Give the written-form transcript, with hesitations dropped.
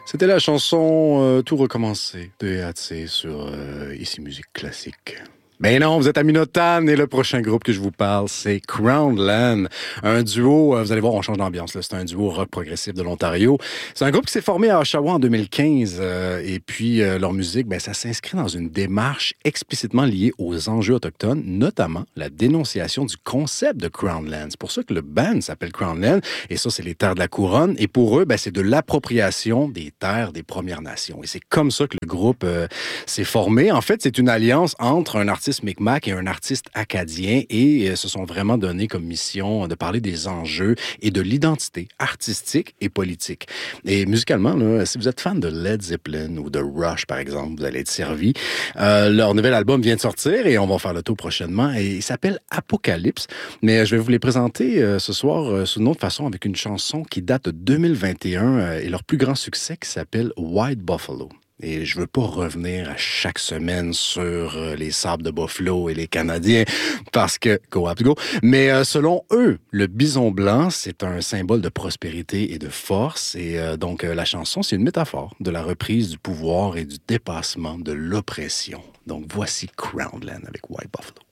C'était la chanson Tout recommencer de EAC sur Ici Musique Classique. Ben non, vous êtes à Minotaine et le prochain groupe que je vous parle, c'est Crownland. Un duo, vous allez voir, on change d'ambiance. Là. C'est un duo rock progressif de l'Ontario. C'est un groupe qui s'est formé à Oshawa en 2015. Et puis, leur musique, ben, ça s'inscrit dans une démarche explicitement liée aux enjeux autochtones, notamment la dénonciation du concept de Crownland. C'est pour ça que le band s'appelle Crownland. Et ça, c'est les terres de la couronne. Et pour eux, ben, c'est de l'appropriation des terres des Premières Nations. Et c'est comme ça que le groupe s'est formé. En fait, c'est une alliance entre un artiste Micmac et un artiste acadien et se sont vraiment donné comme mission de parler des enjeux et de l'identité artistique et politique. Et musicalement, là, si vous êtes fan de Led Zeppelin ou de Rush, par exemple, vous allez être servi. Leur nouvel album vient de sortir et on va faire le tour prochainement et il s'appelle Apocalypse. Mais je vais vous les présenter ce soir sous une autre façon avec une chanson qui date de 2021 et leur plus grand succès qui s'appelle White Buffalo. Et je veux pas revenir à chaque semaine sur les sables de Buffalo et les Canadiens parce que go Habs go. Mais selon eux, le bison blanc, c'est un symbole de prospérité et de force. Et donc la chanson, c'est une métaphore de la reprise du pouvoir et du dépassement de l'oppression. Donc voici Crownland avec White Buffalo.